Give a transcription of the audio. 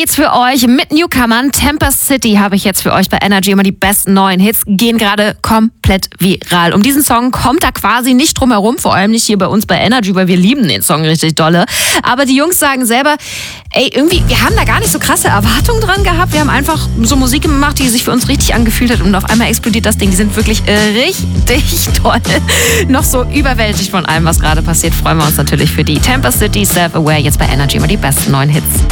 geht's für euch mit Newcomern. Tempest City habe ich jetzt für euch bei Energy. Immer die besten neuen Hits gehen gerade komplett viral. Um diesen Song kommt da quasi nicht drum herum, vor allem nicht hier bei uns bei Energy, weil wir lieben den Song richtig dolle. Aber die Jungs sagen selber, irgendwie, wir haben da gar nicht so krasse Erwartungen dran gehabt. Wir haben einfach so Musik gemacht, die sich für uns richtig angefühlt hat und auf einmal explodiert das Ding. Die sind wirklich richtig toll. Noch so überwältigt von allem, was gerade passiert, freuen wir uns natürlich für die. Tempest City, Self-Aware, jetzt bei Energy immer die besten neuen Hits.